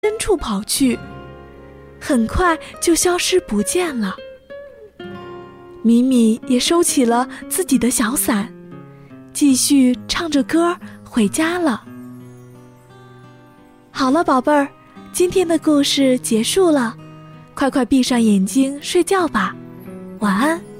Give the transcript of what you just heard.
深处跑去，很快就消失不见了。米米也收起了自己的小伞，继续唱着歌回家了。好了，宝贝儿，今天的故事结束了，快快闭上眼睛睡觉吧，晚安。